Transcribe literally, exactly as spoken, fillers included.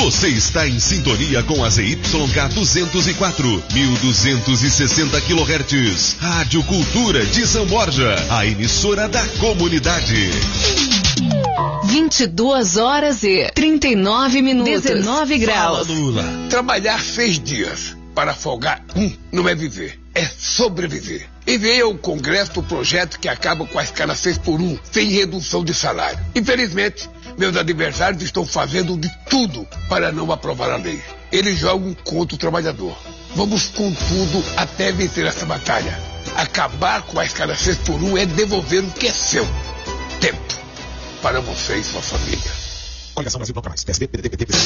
Você está em sintonia com a Z Y K duzentos e quatro, mil duzentos e sessenta quilohertz. Rádio Cultura de São Borja, a emissora da comunidade. vinte e duas horas e trinta e nove minutos. dezenove graus. Fala, Lula. Trabalhar seis dias para folgar um não é viver, é sobreviver. Enviei ao Congresso o projeto que acaba com a escala seis por um, sem redução de salário. Infelizmente, meus adversários estão fazendo de tudo para não aprovar a lei. Eles jogam contra o trabalhador. Vamos com tudo até vencer essa batalha. Acabar com a escala seis por um é devolver o que é seu. Tempo para você e sua família. Coligação Brasil Bloco Mais, P S D, P D T, P D T, P D T.